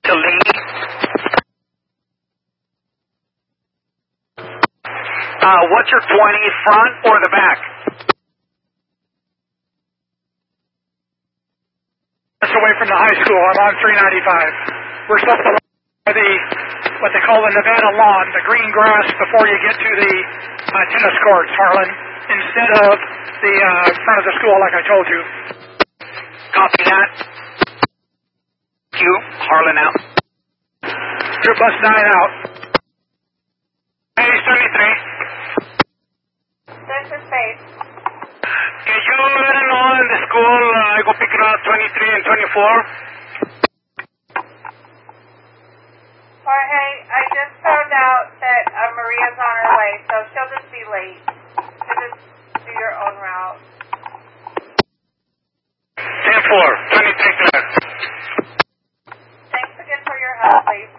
Lee. What's your 20, front or the back? That's away from the high school. I'm on 395. We're supposed to by the what they call the Nevada lawn, the green grass before you get to the tennis courts, Harlan, instead of the front of the school like I told you. Copy that. Q, Harlan out. Group bus 9 out. Hey, 73. This is Faith. Can you let her know in the school I go pick her up 23 and 24? Jorge, I just found out that Maria's on her way, so she'll just be late. So just do your own route. 10-4, 23 clear. Thanks again for your help, please.